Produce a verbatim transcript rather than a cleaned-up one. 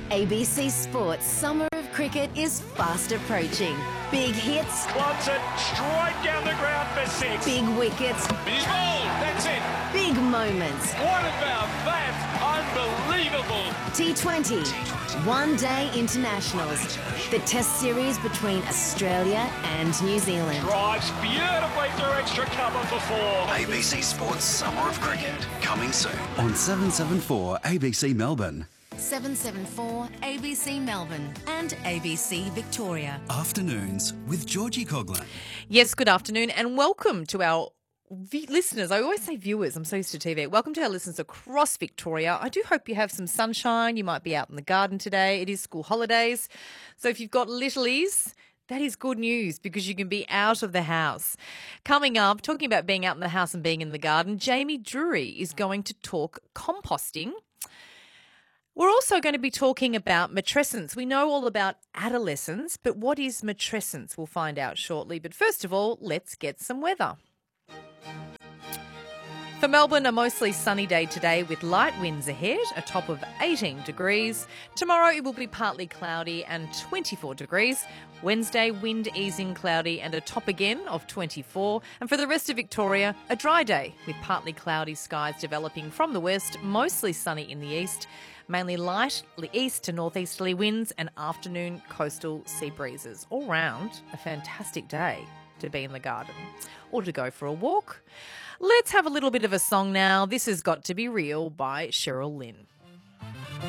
A B C Sports Summer of Cricket is fast approaching. Big hits, Wants it straight down the ground for six. big wickets, He's bowled. That's it. big moments. What about that? Unbelievable. T twenty, one-day internationals. The Test series between Australia and New Zealand. Drives beautifully through extra cover for four. A B C Sports Summer of Cricket, coming soon on seven seven four A B C Melbourne. seven seven four A B C Melbourne and A B C Victoria. Afternoons with Georgie Coughlin. Yes, good afternoon and welcome to our v- listeners. I always say viewers, I'm so used to T V. Welcome to our listeners across Victoria. I do hope you have some sunshine. You might be out in the garden today. It is school holidays. So if you've got littlies, that is good news because you can be out of the house. Coming up, talking about being out in the house and being in the garden, Jamie Drury is going to talk composting. We're also going to be talking about matrescence. We know all about adolescence, but what is matrescence? We'll find out shortly. But first of all, let's get some weather. For Melbourne, a mostly sunny day today with light winds ahead, a top of eighteen degrees. Tomorrow it will be partly cloudy and twenty-four degrees. Wednesday, wind easing cloudy and a top again of twenty-four. And for the rest of Victoria, a dry day with partly cloudy skies developing from the west, mostly sunny in the east. Mainly light east to northeasterly winds and afternoon coastal sea breezes. All round, a fantastic day to be in the garden or to go for a walk. Let's have a little bit of a song now. This has got to be real by Cheryl Lynn.